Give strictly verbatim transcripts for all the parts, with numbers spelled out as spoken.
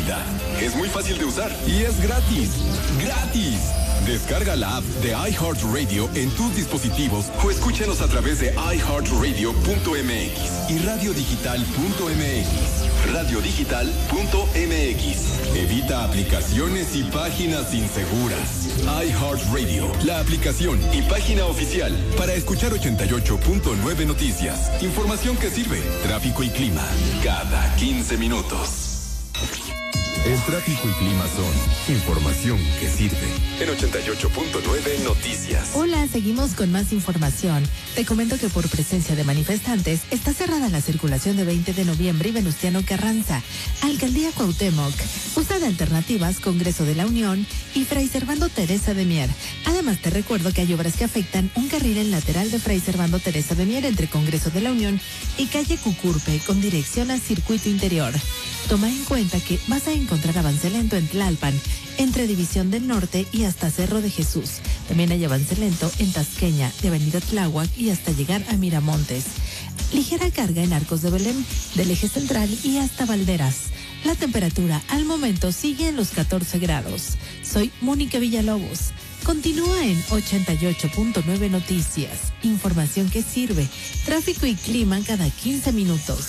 vida. Es muy fácil de usar y es gratis. ¡Gratis! Descarga la app de iHeartRadio en tus dispositivos o escúchanos a través de i heart radio punto m x y radio digital punto m x. radio digital punto m x. Evita aplicaciones y páginas inseguras. iHeartRadio, la aplicación y página oficial para escuchar ochenta y ocho punto nueve Noticias. Información que sirve. Tráfico y clima cada quince minutos. El tráfico y clima son información que sirve. En ochenta y ocho punto nueve Noticias. Hola, seguimos con más información. Te comento que por presencia de manifestantes está cerrada la circulación de veinte de noviembre y Venustiano Carranza. Alcaldía Cuauhtémoc. Usa de alternativas Congreso de la Unión y Fray Servando Teresa de Mier. Además, te recuerdo que hay obras que afectan un carril en lateral de Fray Servando Teresa de Mier entre Congreso de la Unión y calle Cucurpe con dirección a Circuito Interior. Toma en cuenta que vas a encontrar avance lento en Tlalpan, entre División del Norte y hasta Cerro de Jesús. También hay avance lento en Tasqueña, de Avenida Tláhuac y hasta llegar a Miramontes. Ligera carga en Arcos de Belén, del eje central y hasta Valderas. La temperatura al momento sigue en los catorce grados. Soy Mónica Villalobos. Continúa en ochenta y ocho punto nueve Noticias. Información que sirve. Tráfico y clima cada quince minutos.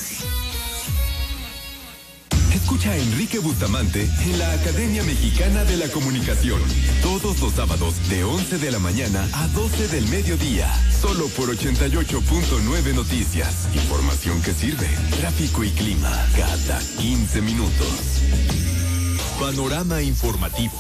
Escucha a Enrique Bustamante en la Academia Mexicana de la Comunicación. Todos los sábados de once de la mañana a doce del mediodía. Solo por ochenta y ocho punto nueve Noticias. Información que sirve. Tráfico y clima cada quince minutos. Panorama informativo.